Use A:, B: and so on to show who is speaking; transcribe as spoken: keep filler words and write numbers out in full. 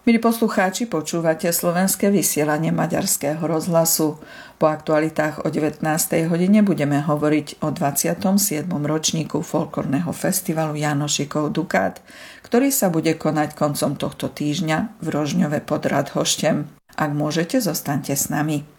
A: Milí poslucháči, počúvate slovenské vysielanie Maďarského rozhlasu. Po aktualitách o devätnástej hodine budeme hovoriť o dvadsiatom siedmom ročníku folklórneho festivalu Jánošíkov Dukát, ktorý sa bude konať koncom tohto týždňa v Rožňove pod Radhošťem. Ak môžete, zostaňte s nami.